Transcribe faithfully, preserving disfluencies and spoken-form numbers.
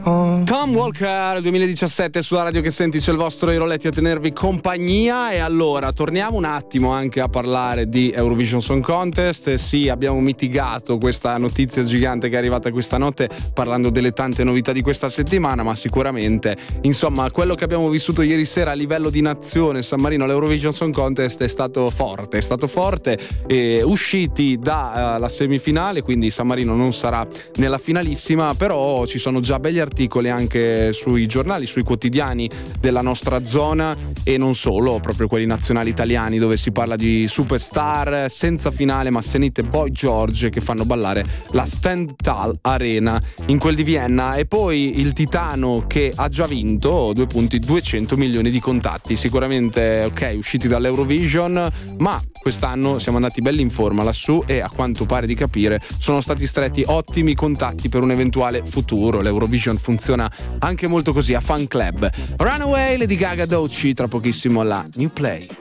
Tom Walker duemiladiciassette sulla radio che senti, c'è il vostro Iroletti a tenervi compagnia. E allora torniamo un attimo anche a parlare di Eurovision Song Contest. Sì, abbiamo mitigato questa notizia gigante che è arrivata questa notte parlando delle tante novità di questa settimana, ma sicuramente insomma quello che abbiamo vissuto ieri sera a livello di nazione San Marino all'Eurovision Song Contest è stato forte, è stato forte e usciti dalla uh, semifinale, quindi San Marino non sarà nella finalissima, però ci sono già belli articoli anche sui giornali, sui quotidiani della nostra zona e non solo, proprio quelli nazionali italiani, dove si parla di superstar senza finale ma Senit e Boy George che fanno ballare la Stendhal Arena in quel di Vienna. E poi il titano che ha già vinto due punti duecento milioni di contatti, sicuramente ok, usciti dall'Eurovision, ma quest'anno siamo andati belli in forma lassù e a quanto pare di capire sono stati stretti ottimi contatti per un eventuale futuro. L'Eurovision funziona anche molto così, a fan club. Runaway, Lady Gaga, Doechii, tra pochissimo alla New Play.